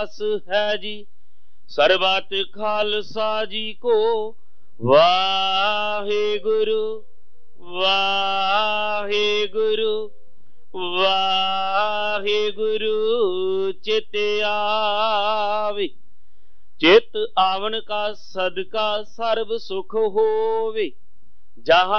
है जी। सरबत खालसा जी को वाहे गुरु वाहे गुरु वाहे गुरु। चित आवे चित आवन का सदका सर्ब सुख होवे। जहाँ